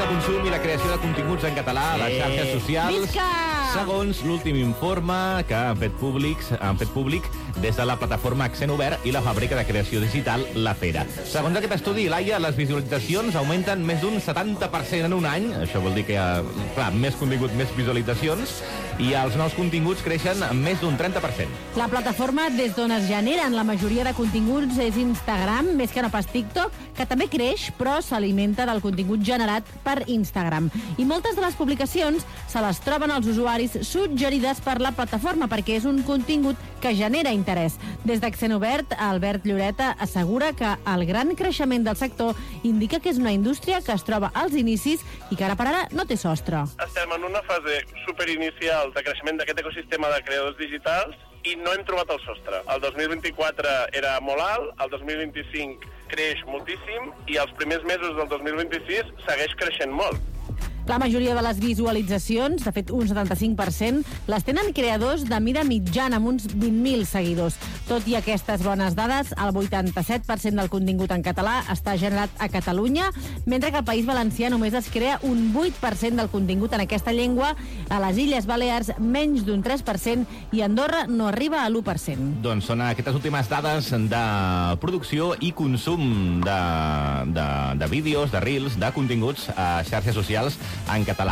consum i la creació de continguts en català a les xarxes socials. Visca! Segons l'últim informe que han fet públic des de la plataforma Accent Obert i la fàbrica de creació digital La Fera. Segons aquest estudi, Laia, les visualitzacions augmenten més d'un 70% en un any. Això vol dir que hi ha, clar, més contingut, més visualitzacions, i els nous continguts creixen més d'un 30%. La plataforma des d'on es generen la majoria de continguts és Instagram, més que no pas TikTok, que també creix, però s'alimenta del contingut generat per Instagram. I moltes de les publicacions se les troben els usuaris suggerides per la plataforma, perquè és un contingut que genera interès. Des d'Accent Obert, Albert Lloreta assegura que el gran creixement del sector indica que és una indústria que es troba als inicis i que ara per ara no té sostre. Estem en una fase superinicial de creixement d'aquest ecosistema de creadors digitals i no hem trobat el sostre. El 2024 era molt alt, el 2025 creix moltíssim i els primers mesos del 2026 segueix creixent molt. La majoria de les visualitzacions, de fet un 75%, les tenen creadors de mida mitjana, amb uns 20.000 seguidors. Tot i aquestes bones dades, el 87% del contingut en català està generat a Catalunya, mentre que al País Valencià només es crea un 8% del contingut en aquesta llengua, a les Illes Balears menys d'un 3% i Andorra no arriba a l'1%. Doncs són aquestes últimes dades de producció i consum de vídeos, de reels, de continguts a xarxes socials en català.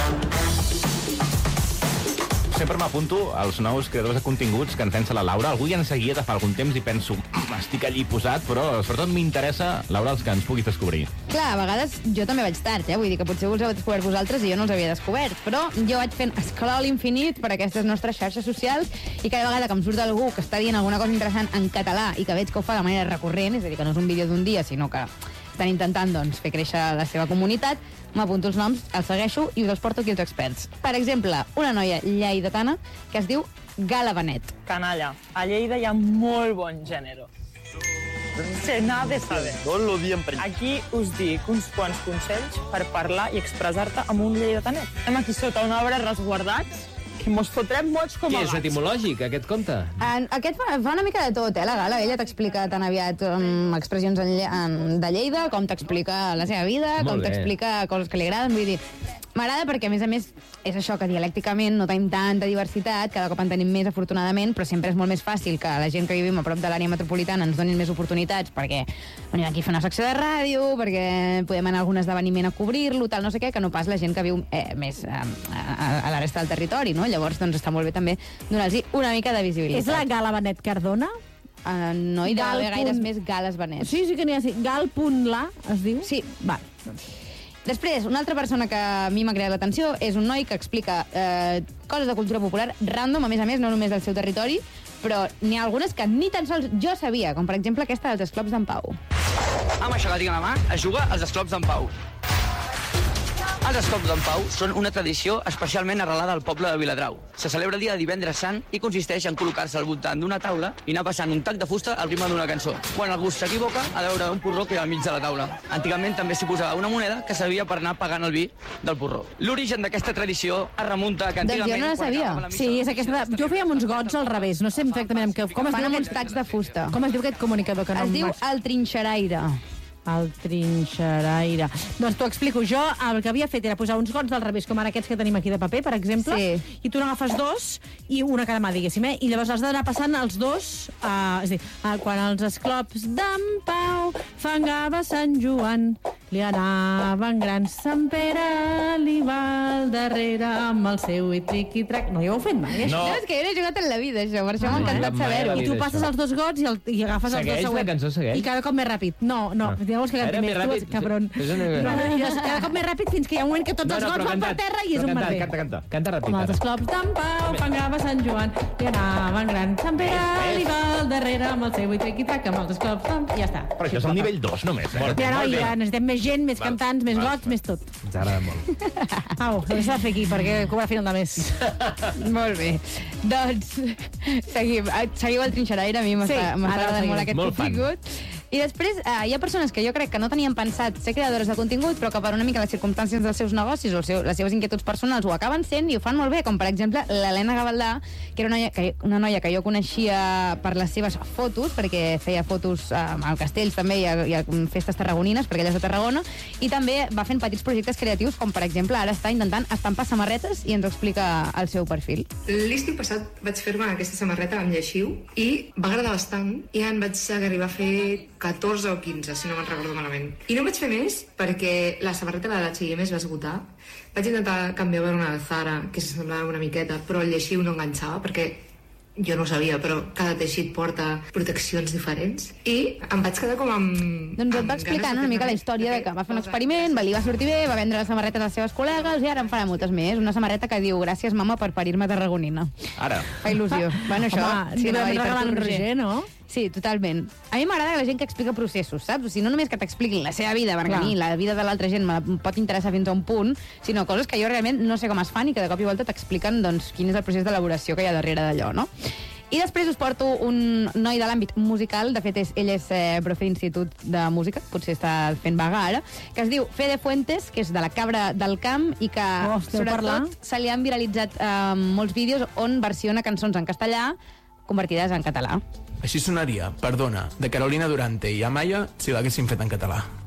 Sempre m'apunto als nous creadors de continguts que ens llença la Laura. Algú ja en seguia de fa algun temps i penso, estic allí posat, però sobretot m'interessa, Laura, els que ens puguis descobrir. Clar, a vegades jo també vaig tard, vull dir que potser us heu descobert vosaltres i jo no els havia descobert, però jo vaig fent scroll infinit per aquestes nostres xarxes socials i cada vegada que em surt algú que està dient alguna cosa interessant en català i que veig que ho fa de manera recurrent, és a dir, que no és un vídeo d'un dia, sinó que estan intentant fer créixer la seva comunitat, m'apunto els noms, els segueixo i us els porto aquí els experts. Per exemple, una noia lleidatana que es diu Gala Benet. Canalla, a Lleida hi ha molt bon gènere. Se n'ha de saber. Aquí us dic uns quants consells per parlar i expressar-te amb un lleidatanet. Estem aquí sota un arbre resguardats que mos fotrem molts com a gats. Què és etimològic, aquest conte? Aquest fa una mica de tot, la Gala. Ella t'explica tan aviat expressions de Lleida, com t'explica la seva vida, com t'explica coses que li agraden. Vull dir, m'agrada perquè, a més, és això, que dialècticament no tenim tanta diversitat, cada cop en tenim més, afortunadament, però sempre és molt més fàcil que la gent que vivim a prop de l'àrea metropolitana ens donin més oportunitats, perquè venim aquí a fer una secció de ràdio, perquè podem anar a algun esdeveniment a cobrir-lo, tal, no sé què, que no pas la gent que viu més a la resta del territori, no? Llavors, doncs, està molt bé també donar-los una mica de visibilitat. És la Gala Benet Cardona? No hi deu haver gaires més Gales Benet. Sí que n'hi ha. Gal.la, es diu? Sí. Va. Després, una altra persona que a mi m'ha creat l'atenció és un noi que explica coses de cultura popular random, a més, no només del seu territori, però n'hi ha algunes que ni tan sols jo sabia, com per exemple aquesta dels esclops d'en Pau. Amb això que tinc a la mà es juga als esclops d'en Pau. Els esclops d'en Pau són una tradició especialment arrelada al poble de Viladrau. Se celebra el dia de Divendres Sant i consisteix en col·locar-se al voltant d'una taula i anar passant un tac de fusta al ritme d'una cançó. Quan algú s'equivoca, ha de veure un porró que hi ha al mig de la taula. Antigament també s'hi posava una moneda que servia per anar pagant el vi del porró. L'origen d'aquesta tradició es remunta a que antigament... Doncs jo no la sabia. Sí, és aquesta... Jo feia uns gots al revés, no sé exactament com es diu aquests tacs de fusta. Com es diu aquest comunicador que no es diu el trinxeraire. El trinxeraire. Doncs t'ho explico. Jo el que havia fet era posar uns gots del revés, com ara aquests que tenim aquí de paper, per exemple, i tu n'agafes dos i una cada mà, diguéssim, i llavors has d'anar passant els dos, és a dir, quan els esclops d'en Pau fangava Sant Joan, li anaven grans, Sant Pere li va al darrere amb el seu i triqui-trac. No hi heu fet mai, això? No, és que jo no he jugat en la vida, això, per això m'ha encantat saber-ho. I tu passes els dos gots i agafes els dos següents. La cançó segueix? I cada cop més ràpid. No, llavors que canti més, tu, cabron. Cada cop més ràpid fins que hi ha un moment que tots els gots van per terra i és un merder. Canta ràpid. Amb els esclops d'en Pau fangava Sant Joan i anaven gran. Sant Pere li va al darrere amb el seu i triqui-trac amb els esclops d'en... I ja està. Però això és el nivell 2 només. Ja necessitem més gent, més cantants, més gots, més tot. Ens agrada molt. Au, s'ha de fer aquí perquè cobra a final de mes. Molt bé. Doncs seguim. Seguiu el trinxeraire, a mi m'agrada molt aquest contingut. I després hi ha persones que jo crec que no tenien pensat ser creadores de contingut, però que per una mica les circumstàncies dels seus negocis o les seves inquietuds personals ho acaben sent i ho fan molt bé, com per exemple l'Helena Gavaldà, que era una noia que jo coneixia per les seves fotos, perquè feia fotos a castells també i a festes tarragonines, perquè ella és de Tarragona, i també va fent petits projectes creatius, com per exemple ara està intentant estampar samarretes i ens ho explica al seu perfil. L'estiu passat vaig fer-me aquesta samarreta amb lleixiu i va agradar bastant i en vaig arribar a fer 14 o 15, si no me'n recordo malament. I no vaig fer més perquè la samarreta de la H&M es va esgotar. Vaig intentar canviar per una de Zara, que s'assemblava una miqueta, però el lleixiu no enganxava, perquè jo no ho sabia, però cada teixit porta proteccions diferents. I em vaig quedar com amb... Doncs et va explicant una mica la història de que va fer un experiment, li va sortir bé, va vendre les samarretes als seus col·legues i ara en farà moltes més. Una samarreta que diu gràcies, mama, per parir-me tarragonina. Ara. Fa il·lusió. Bueno, això... Home, no vam regalar en Roger, no? Sí, totalment. A mi m'agrada la gent que explica processos, saps? O sigui, no només que t'expliquin la seva vida, perquè a mi la vida de l'altra gent me pot interessar fins a un punt, sinó coses que jo realment no sé com es fan i que de cop i volta t'expliquen doncs, quin és el procés d'elaboració que hi ha darrere d'allò, no? I després us porto un noi de l'àmbit musical, de fet ell és profe d'Institut de Música, potser està fent vaga ara, que es diu Fede Fuentes, que és de la Cabra del Camp i que sobretot se li han viralitzat molts vídeos on versiona cançons en castellà convertides en català. Així sonaria Perdona, de Carolina Durante i Amaya si l'haguessin fet en català.